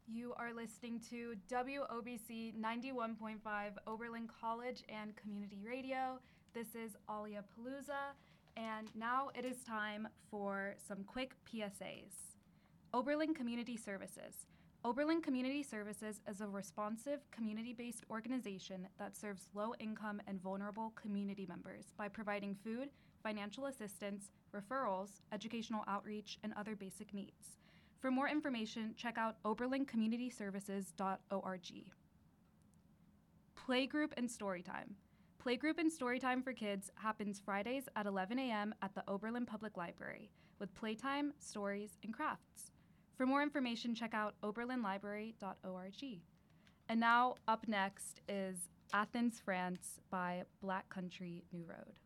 You are listening to WOBC 91.5 Oberlin College and Community Radio. This is Alia Palooza, and now it is time for some quick PSAs. Oberlin Community Services. Oberlin Community Services is a responsive, community-based organization that serves low-income and vulnerable community members by providing food, financial assistance, referrals, educational outreach, and other basic needs. For more information, check out oberlincommunityservices.org. Playgroup and Storytime. Playgroup and Storytime for kids happens Fridays at 11 a.m. at the Oberlin Public Library with playtime, stories, and crafts. For more information, check out oberlinlibrary.org. And now, up next is Athens, France by Black Country New Road.